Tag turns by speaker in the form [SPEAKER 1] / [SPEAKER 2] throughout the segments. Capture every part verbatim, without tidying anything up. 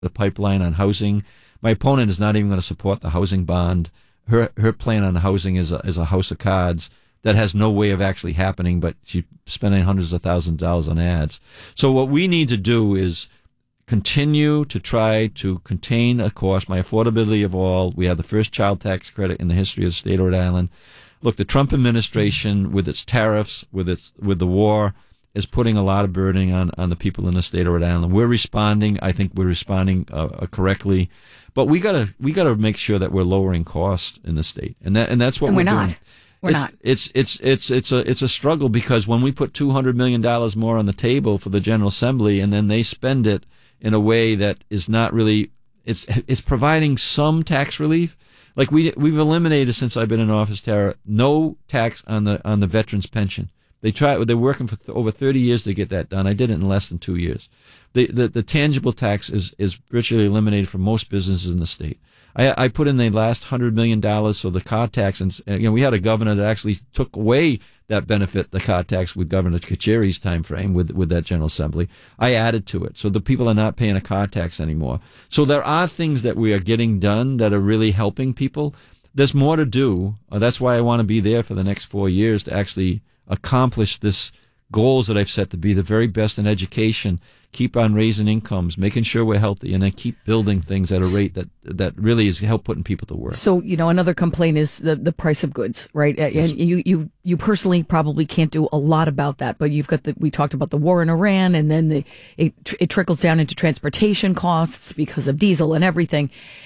[SPEAKER 1] the pipeline on housing. My opponent is not even going to support the housing bond. Her her plan on housing is a, is a house of cards that has no way of actually happening, but she's spending hundreds of thousands of dollars on ads. So what we need to do is continue to try to contain a cost, my affordability of all. We have the first child tax credit in the history of the state of Rhode Island. Look, the Trump administration, with its tariffs, with its with the war, is putting a lot of burden on, on the people in the state of Rhode Island. We're responding. I think we're responding uh, correctly, but we gotta we gotta make sure that we're lowering costs in the state, and that and that's what
[SPEAKER 2] and
[SPEAKER 1] we're,
[SPEAKER 2] we're not.
[SPEAKER 1] doing.
[SPEAKER 2] We're
[SPEAKER 1] it's,
[SPEAKER 2] not.
[SPEAKER 1] It's it's it's it's a it's a struggle, because when we put two hundred million dollars more on the table for the General Assembly, and then they spend it in a way that is not really it's it's providing some tax relief. Like we we've eliminated, since I've been in office, Tara, no tax on the on the veterans pension. They try they're working for th- over thirty years to get that done. I did it in less than two years. The the, the tangible tax is, is virtually eliminated for most businesses in the state. I I put in the last hundred million dollars, so the car tax, and you know we had a governor that actually took away that benefit, the car tax, with Governor Kacheri's time frame with with that General Assembly. I added to it, so the people are not paying a car tax anymore. So there are things that we are getting done that are really helping people. There's more to do. Uh, that's why I want to be there for the next four years to actually accomplish this goals that I've set to be the very best in education, keep on raising incomes, making sure we're healthy, and then keep building things at a rate that that really is help putting people to work.
[SPEAKER 2] So, you know, another complaint is the, the price of goods, right?
[SPEAKER 1] Yes.
[SPEAKER 2] And you, you, you personally probably can't do a lot about that, but you've got the, we talked about the war in Iran, and then the, it, it trickles down into transportation costs because of diesel and everything.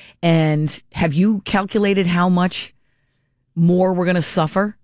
[SPEAKER 2] And have you calculated how much more we're going to suffer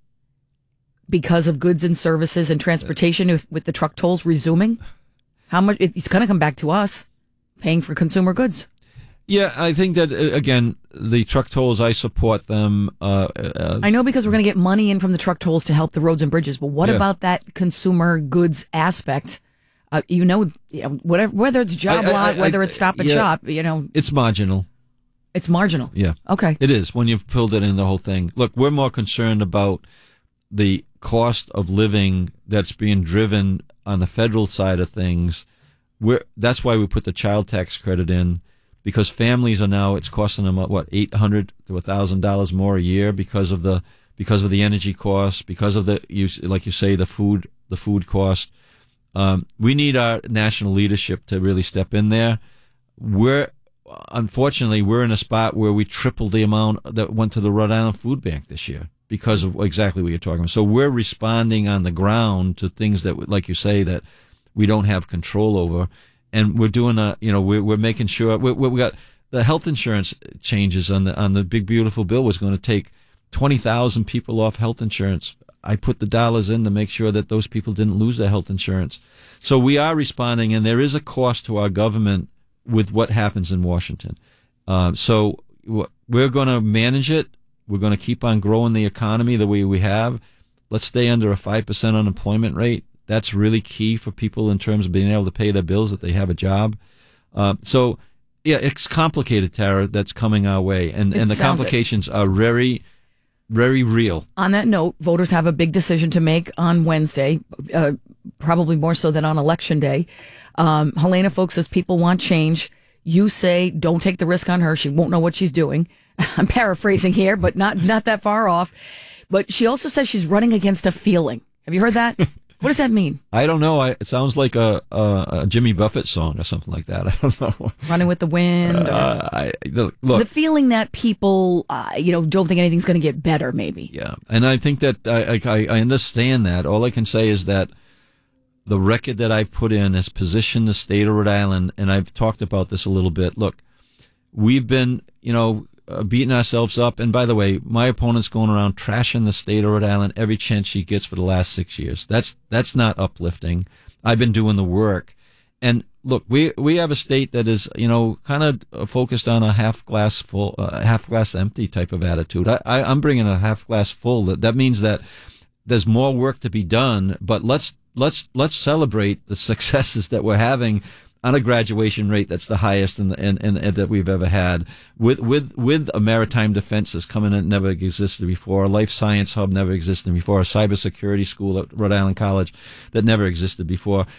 [SPEAKER 2] because of goods and services and transportation if, with the truck tolls resuming? How much? It's going to come back to us paying for consumer goods.
[SPEAKER 1] Yeah, I think that, again, the truck tolls, I support them. Uh, uh,
[SPEAKER 2] I know, because we're going to get money in from the truck tolls to help the roads and bridges, but what
[SPEAKER 1] yeah.
[SPEAKER 2] about that consumer goods aspect? Uh, you know, you know, whatever, whether it's job
[SPEAKER 1] I, I,
[SPEAKER 2] lot,
[SPEAKER 1] I,
[SPEAKER 2] whether it's stop and
[SPEAKER 1] yeah,
[SPEAKER 2] shop, you know.
[SPEAKER 1] It's marginal.
[SPEAKER 2] It's marginal.
[SPEAKER 1] Yeah.
[SPEAKER 2] Okay.
[SPEAKER 1] It is, when you've pulled it in the whole thing. Look, we're more concerned about the cost of living that's being driven on the federal side of things. We're, that's why we put the child tax credit in, because families are now, it's costing them, what, eight hundred dollars to one thousand dollars more a year because of the because of the energy costs, because of the, you, like you say, the food the food cost. Um, we need our national leadership to really step in there. We're unfortunately we're in a spot where we tripled the amount that went to the Rhode Island Food Bank this year because of exactly what you're talking about. So we're responding on the ground to things that, like you say, that we don't have control over, and we're doing a, you know, we're we're making sure we we got the health insurance changes on the on the big beautiful bill was going to take twenty thousand people off health insurance. I put the dollars in to make sure that those people didn't lose their health insurance. So we are responding, and there is a cost to our government with what happens in Washington. Uh, so we're going to manage it. We're going to keep on growing the economy the way we have. Let's stay under a five percent unemployment rate. That's really key for people in terms of being able to pay their bills, that they have a job. Uh, so, yeah, it's complicated, Tara, that's coming our way. And, and the complications it. are very, very real.
[SPEAKER 2] On that note, voters have a big decision to make on Wednesday, uh, probably more so than on Election Day. Um, Helena Folk says people want change. You say don't take the risk on her. She won't know what she's doing. I'm paraphrasing here, but not, not that far off. But she also says she's running against a feeling. Have you heard that? What does that mean? I
[SPEAKER 1] don't know. I, it sounds like a, a, a Jimmy Buffett song or something like that. I don't know.
[SPEAKER 2] Running with the wind.
[SPEAKER 1] Uh, I, the, look,
[SPEAKER 2] the feeling that people, uh, you know, don't think anything's going to get better, maybe.
[SPEAKER 1] Yeah, and I think that I, I, I understand that. All I can say is that the record that I've put in has positioned the state of Rhode Island, and I've talked about this a little bit. Look, we've been, you know, Uh, beating ourselves up. And by the way, my opponent's going around trashing the state of Rhode Island every chance she gets for the last six years. That's that's not uplifting. I've been doing the work. And look, we we have a state that is, you know, kind of focused on a half glass full, uh, half glass empty type of attitude. I, I, I'm bringing a half glass full. That that means that there's more work to be done. But let's let's let's celebrate the successes that we're having on a graduation rate that's the highest in, the, in, in, in that we've ever had, with with with a maritime defense that's coming in that never existed before, a life science hub never existed before, a cybersecurity school at Rhode Island College that never existed before.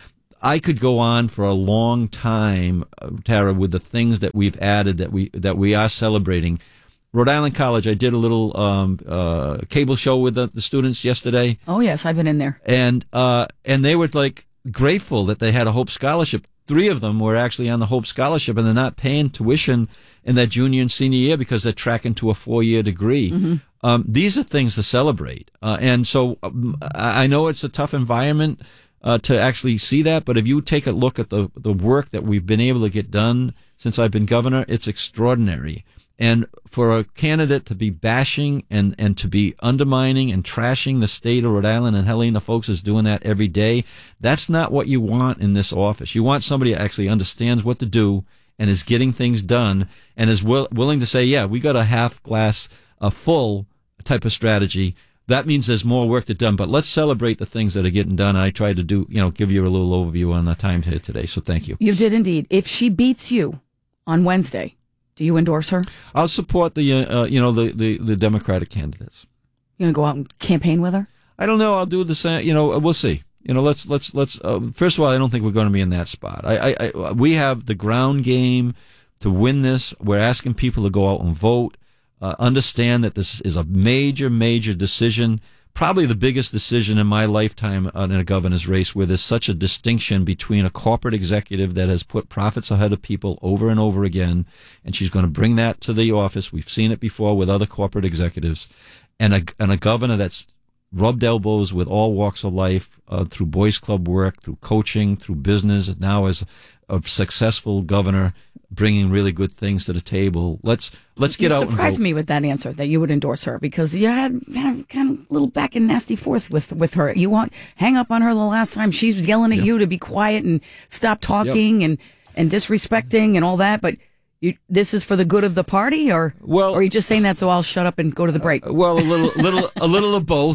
[SPEAKER 1] I could go on for a long time, uh, Tara, with the things that we've added that we that we are celebrating. Rhode Island College, I did a little um, uh, cable show with the, the students yesterday.
[SPEAKER 2] Oh, yes, I've been in there.
[SPEAKER 1] And uh, and they were like grateful that they had a Hope Scholarship. Three of them were actually on the Hope Scholarship, and they're not paying tuition in that junior and senior year because they're tracking to a four-year degree. Mm-hmm. Um, these are things to celebrate. Uh, and so um, I know it's a tough environment uh, to actually see that, but if you take a look at the, the work that we've been able to get done since I've been governor, it's extraordinary. And for a candidate to be bashing and, and to be undermining and trashing the state of Rhode Island, and Helena folks is doing that every day, that's not what you want in this office. You want somebody who actually understands what to do and is getting things done and is will, willing to say, yeah, we got a half glass uh, full type of strategy. That means there's more work to done, but let's celebrate the things that are getting done. I tried to do, you know, give you a little overview on the time here today, so thank you.
[SPEAKER 2] You did indeed. If she beats you on Wednesday, do you endorse her?
[SPEAKER 1] I'll support the, uh, you know, the, the, the Democratic candidates.
[SPEAKER 2] You going to go out and campaign with her?
[SPEAKER 1] I don't know. I'll do the same. You know, we'll see. You know, let's let's let's. Uh, first of all, I don't think we're going to be in that spot. I, I, I we have the ground game to win this. We're asking people to go out and vote. Uh, understand that this is a major, major decision. Probably the biggest decision in my lifetime in a governor's race, where there's such a distinction between a corporate executive that has put profits ahead of people over and over again, and she's going to bring that to the office. We've seen it before with other corporate executives, and a, and a governor that's rubbed elbows with all walks of life uh, through Boys Club work, through coaching, through business, and now as a successful governor bringing really good things to the table. Let's let's get
[SPEAKER 2] you
[SPEAKER 1] out.
[SPEAKER 2] You surprised
[SPEAKER 1] and
[SPEAKER 2] me with that answer that you would endorse her, because you had, had kind of a little back and nasty forth with with her. You want hang up on her the last time she was yelling at
[SPEAKER 1] yep.
[SPEAKER 2] you to be quiet and stop talking yep. and and disrespecting and all that, but. You, this is for the good of the party, or
[SPEAKER 1] well,
[SPEAKER 2] or are you just saying that so I'll shut up and go to the break?
[SPEAKER 1] Uh, well, a little, little, a little of both.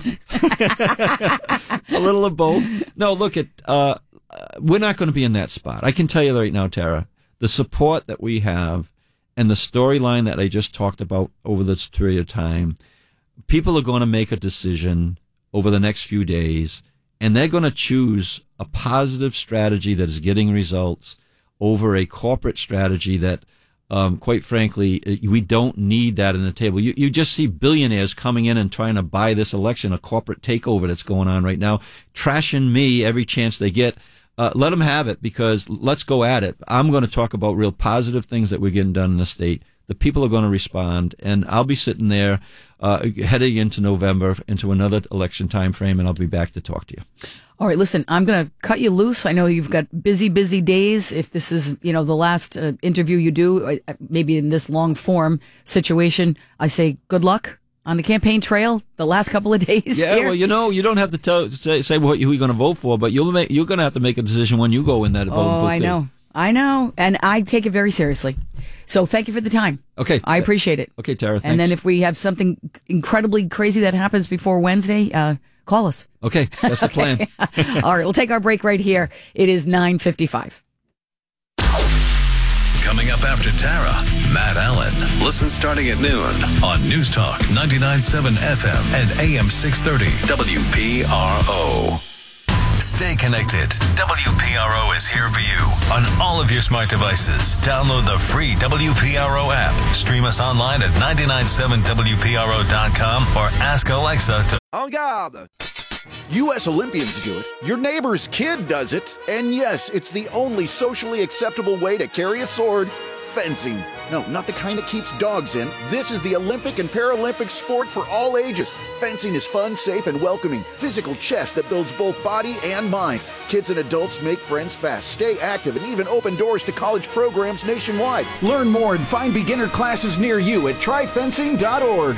[SPEAKER 1] A little of both. No, look at. Uh, we're not going to be in that spot. I can tell you right now, Tara. The support that we have, and the storyline that I just talked about over this period of time, people are going to make a decision over the next few days, and they're going to choose a positive strategy that is getting results over a corporate strategy that. Um, quite frankly, we don't need that in the table. You, you just see billionaires coming in and trying to buy this election, a corporate takeover that's going on right now, trashing me every chance they get. Uh, let them have it, because let's go at it. I'm going to talk about real positive things that we're getting done in the state. The people are going to respond, and I'll be sitting there uh, heading into November, into another election time frame, and I'll be back to talk to you.
[SPEAKER 2] All right, listen, I'm going to cut you loose. I know you've got busy, busy days. If this is, you know, the last uh, interview you do, uh, maybe in this long form situation, I say good luck on the campaign trail the last couple of days.
[SPEAKER 1] Yeah,
[SPEAKER 2] here.
[SPEAKER 1] Well, you know, you don't have to tell, say, say what you, who you're going to vote for, but you'll make, you're going to have to make a decision when you go in that vote.
[SPEAKER 2] Oh, I know. I know. And I take it very seriously. So thank you for the time.
[SPEAKER 1] Okay.
[SPEAKER 2] I appreciate it.
[SPEAKER 1] Okay, Tara, thanks.
[SPEAKER 2] And then if we have something incredibly crazy that happens before Wednesday, uh, call us.
[SPEAKER 1] Okay, that's the plan.
[SPEAKER 2] All right, we'll take our break right here. It is nine fifty-five.
[SPEAKER 3] Coming up after Tara, Matt Allen. Listen starting at noon on News Talk ninety-nine point seven F M and A M six thirty W P R O. Stay connected. W P R O is here for you on all of your smart devices. Download the free W P R O app. Stream us online at nine nine seven W P R O dot com or ask Alexa to...
[SPEAKER 4] En garde! U S Olympians do it, your neighbor's kid does it, and yes, it's the only socially acceptable way to carry a sword, fencing. No, not the kind that keeps dogs in. This is the Olympic and Paralympic sport for all ages. Fencing is fun, safe, and welcoming. Physical chess that builds both body and mind. Kids and adults make friends fast, stay active, and even open doors to college programs nationwide. Learn more and find beginner classes near you at try fencing dot org.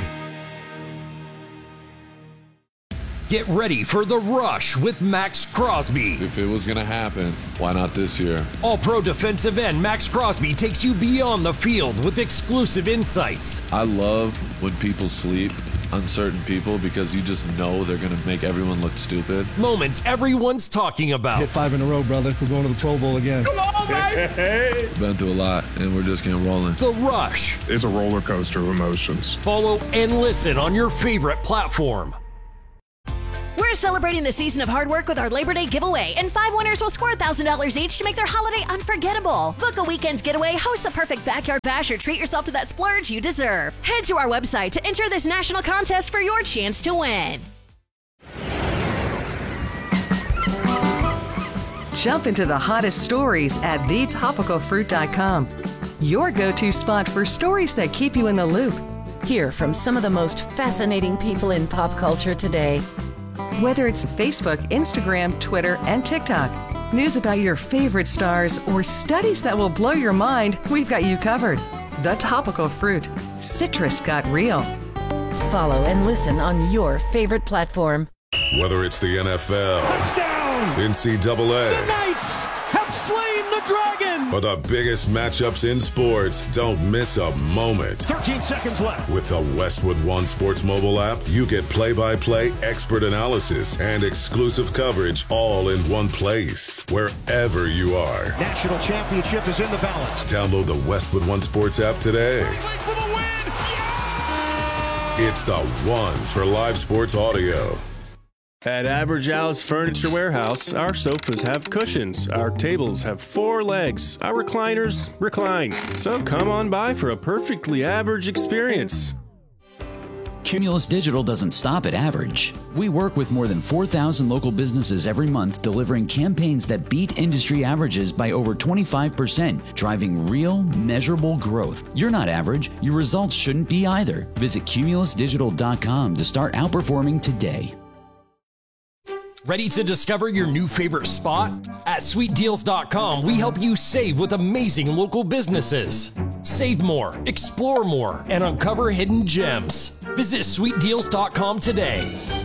[SPEAKER 5] Get ready for The Rush with Max Crosby.
[SPEAKER 6] If it was going to happen, why not this year?
[SPEAKER 5] All-pro defensive end Max Crosby takes you beyond the field with exclusive insights.
[SPEAKER 6] I love when people sleep on certain people because you just know they're going to make everyone look stupid.
[SPEAKER 5] Moments everyone's talking about.
[SPEAKER 7] Hit five in a row, brother. We're going to the Pro Bowl again.
[SPEAKER 8] Come on, baby!
[SPEAKER 6] Been through a lot, and we're just getting rolling.
[SPEAKER 5] The Rush.
[SPEAKER 8] It's a roller coaster of emotions.
[SPEAKER 5] Follow and listen on your favorite platform.
[SPEAKER 9] We're celebrating the season of hard work with our Labor Day giveaway, and five winners will score one thousand dollars each to make their holiday unforgettable. Book a weekend getaway, host the perfect backyard bash, or treat yourself to that splurge you deserve. Head to our website to enter this national contest for your chance to win.
[SPEAKER 10] Jump into the hottest stories at the topical fruit dot com. Your go-to spot for stories that keep you in the loop.
[SPEAKER 11] Hear from some of the most fascinating people in pop culture today.
[SPEAKER 10] Whether it's Facebook, Instagram, Twitter, and TikTok, news about your favorite stars, or studies that will blow your mind, we've got you covered. The Topical Fruit. Citrus got real.
[SPEAKER 11] Follow and listen on your favorite platform.
[SPEAKER 12] Whether it's the N F L,
[SPEAKER 8] touchdown,
[SPEAKER 12] N C double A,
[SPEAKER 8] the Knights have slain the dragon,
[SPEAKER 12] or the biggest matchups in sports, don't miss a moment.
[SPEAKER 8] thirteen seconds left.
[SPEAKER 12] With the Westwood One Sports mobile app, you get play-by-play expert analysis and exclusive coverage all in one place, wherever you are.
[SPEAKER 8] National championship is in the balance.
[SPEAKER 12] Download the Westwood One Sports app today.
[SPEAKER 8] For the win! Yeah!
[SPEAKER 12] It's the one for live sports audio.
[SPEAKER 13] At Average Al's Furniture Warehouse, our sofas have cushions, our tables have four legs, our recliners recline. So come on by for a perfectly average experience.
[SPEAKER 14] Cumulus Digital doesn't stop at average. We work with more than four thousand local businesses every month, delivering campaigns that beat industry averages by over twenty-five percent, driving real, measurable growth. You're not average. Your results shouldn't be either. Visit cumulus digital dot com to start outperforming today.
[SPEAKER 5] Ready to discover your new favorite spot? At sweet deals dot com, we help you save with amazing local businesses. Save more, explore more, and uncover hidden gems. Visit sweet deals dot com today.